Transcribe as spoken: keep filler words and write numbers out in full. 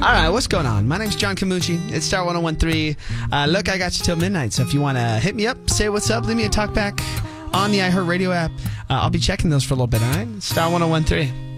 All right, what's going on? My name's John Camucci. It's Star one oh one three. Uh, look, I got you till midnight, so if you want to hit me up, say what's up, leave me a talk back on the iHeartRadio app. Uh, I'll be checking those for a little bit, all right? Star one oh one three.